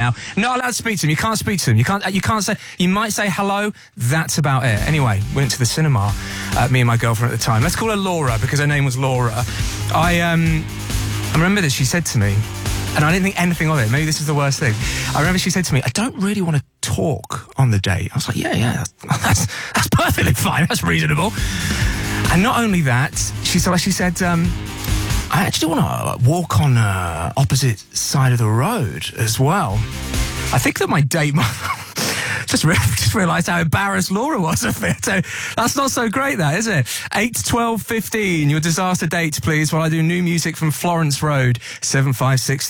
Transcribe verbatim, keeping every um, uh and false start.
now. Not allowed to speak to them. You can't speak to them. You can't. You can't say. You might say hello. That's about it. Anyway, went to the cinema. Uh, me and my girlfriend at the time. Let's call her Laura because her name was Laura. I um, I remember that she said to me, and I didn't think anything of it. Maybe this is the worst thing. I remember she said to me, "I don't really want to talk on the date." I was like, "Yeah, yeah, that's that's perfectly fine. That's reasonable." And not only that, she said, she said, um, "I actually want to walk on uh, opposite side of the road as well." I think that my date just, re- just realised how embarrassed Laura was of it. So that's not so great, that, is it? eight, twelve, fifteen, your disaster date, please, while I do new music from Florence Road, seven five six